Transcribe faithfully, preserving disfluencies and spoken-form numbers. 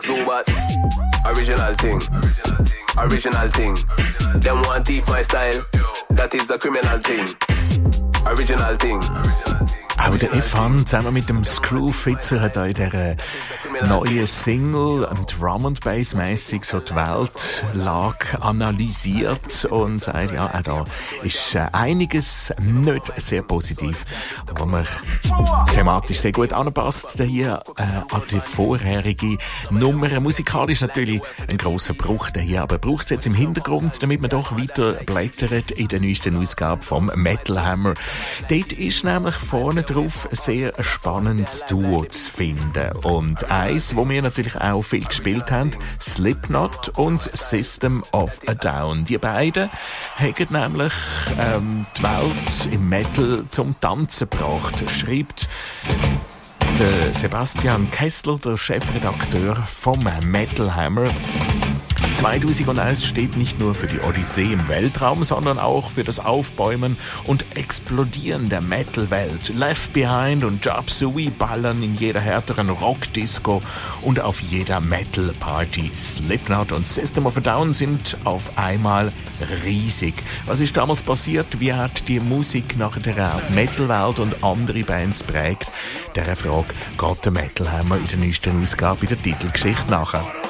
So what? Original thing. Original thing. Them want thief my style. That is a criminal thing. Original thing. Auch der F-Han zusammen mit dem Screwfitzer hat auch in dieser neuen Single Drum and Bass mäßig so die Weltlage analysiert und sagt, ja, auch da ist einiges nicht sehr positiv, aber man thematisch sehr gut anpasst hier äh, an die vorherige Nummer. Musikalisch natürlich ein grosser Bruch hier, aber braucht es jetzt im Hintergrund, damit man doch weiter blättert in der neuesten Ausgabe vom Metal Hammer. Dort ist nämlich vorne drauf ein sehr spannendes Duo zu finden. Und eins, wo wir natürlich auch viel gespielt haben, Slipknot und System of a Down. Die beiden haben nämlich ähm, die Welt im Metal zum Tanzen gebracht, schreibt der Sebastian Kessler, der Chefredakteur vom Metal Hammer. zweitausendeins steht nicht nur für die Odyssee im Weltraum, sondern auch für das Aufbäumen und Explodieren der Metal-Welt. Left Behind und Chop Suey ballern in jeder härteren Rock-Disco und auf jeder Metal-Party. Slipknot und System of a Down sind auf einmal riesig. Was ist damals passiert? Wie hat die Musik nach der Metal-Welt und andere Bands prägt? Dieser Frage geht der Metal Hammer in der neuesten Ausgabe in der Titelgeschichte nachher.